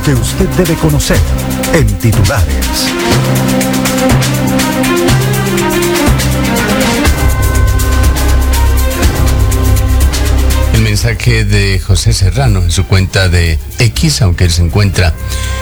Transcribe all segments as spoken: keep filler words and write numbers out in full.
Lo que usted debe conocer en titulares. El mensaje de José Serrano en su cuenta de X, aunque él se encuentra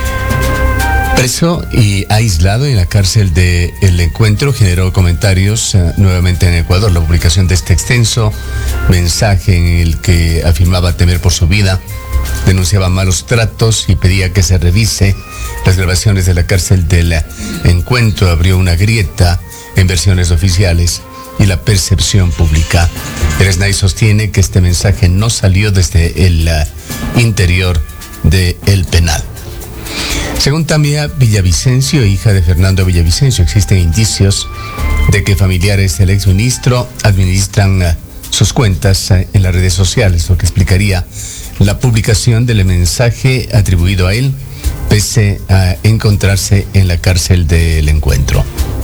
preso y aislado en la cárcel de El Encuentro, generó comentarios uh, nuevamente en Ecuador. La publicación de este extenso mensaje en el que afirmaba temer por su vida, denunciaba malos tratos y pedía que se revise las grabaciones de la cárcel del Encuentro, abrió una grieta en versiones oficiales y la percepción pública. El S N A I sostiene que este mensaje no salió desde el uh, interior del penal. Según Tamia Villavicencio, hija de Fernando Villavicencio, existen indicios de que familiares del exministro administran uh, sus cuentas uh, en las redes sociales, lo que explicaría la publicación del mensaje atribuido a él, pese a encontrarse en la cárcel del Encuentro.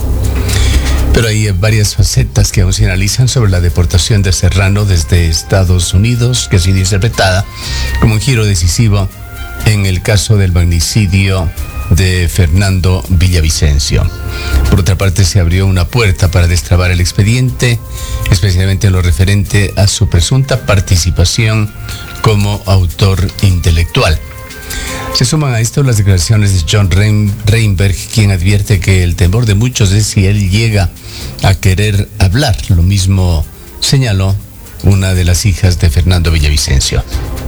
Pero hay varias facetas que aún se analizan sobre la deportación de Serrano desde Estados Unidos, que ha sido interpretada como un giro decisivo en el caso del magnicidio de Fernando Villavicencio. Por otra parte, se abrió una puerta para destrabar el expediente, especialmente en lo referente a su presunta participación como autor intelectual. Se suman a esto las declaraciones de John Rein- Reinberg, quien advierte que el temor de muchos es si él llega a querer hablar. Lo mismo señaló una de las hijas de Fernando Villavicencio.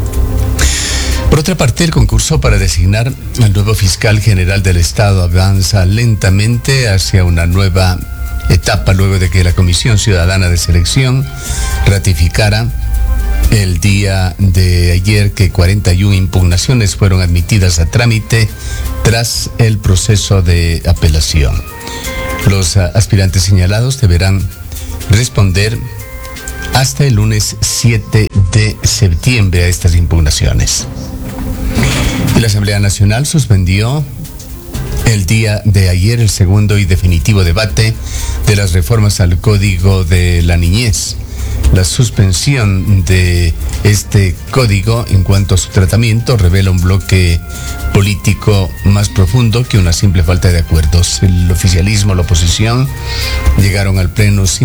Por otra parte, el concurso para designar al nuevo fiscal general del Estado avanza lentamente hacia una nueva etapa luego de que la Comisión Ciudadana de Selección ratificara el día de ayer que cuarenta y una impugnaciones fueron admitidas a trámite tras el proceso de apelación. Los aspirantes señalados deberán responder hasta el lunes siete de septiembre a estas impugnaciones. Y la Asamblea Nacional suspendió el día de ayer el segundo y definitivo debate de las reformas al Código de la Niñez. La suspensión de este código en cuanto a su tratamiento revela un bloque político más profundo que una simple falta de acuerdos. El oficialismo, la oposición, llegaron al pleno sin